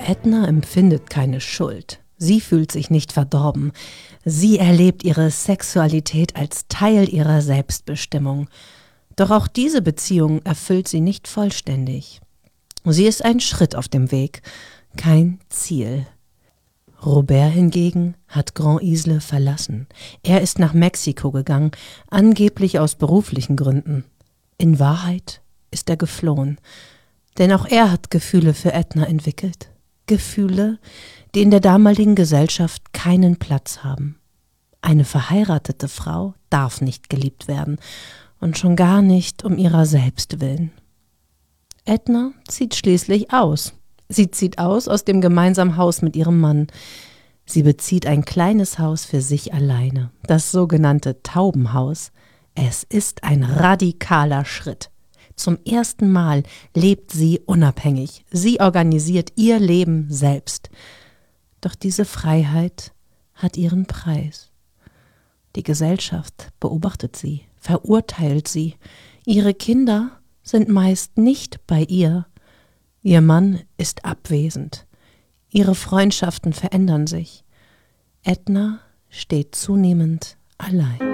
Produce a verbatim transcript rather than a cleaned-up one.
Edna empfindet keine Schuld. Sie fühlt sich nicht verdorben. Sie erlebt ihre Sexualität als Teil ihrer Selbstbestimmung. Doch auch diese Beziehung erfüllt sie nicht vollständig. Sie ist ein Schritt auf dem Weg, kein Ziel. Robert hingegen hat Grand Isle verlassen. Er ist nach Mexiko gegangen, angeblich aus beruflichen Gründen. In Wahrheit ist er geflohen. Denn auch er hat Gefühle für Edna entwickelt. Gefühle, die in der damaligen Gesellschaft keinen Platz haben. Eine verheiratete Frau darf nicht geliebt werden und schon gar nicht um ihrer selbst willen. Edna zieht schließlich aus. Sie zieht aus aus dem gemeinsamen Haus mit ihrem Mann. Sie bezieht ein kleines Haus für sich alleine, das sogenannte Taubenhaus. Es ist ein radikaler Schritt. Zum ersten Mal lebt sie unabhängig. Sie organisiert ihr Leben selbst. Doch diese Freiheit hat ihren Preis. Die Gesellschaft beobachtet sie, verurteilt sie. Ihre Kinder sind meist nicht bei ihr. Ihr Mann ist abwesend. Ihre Freundschaften verändern sich. Edna steht zunehmend allein.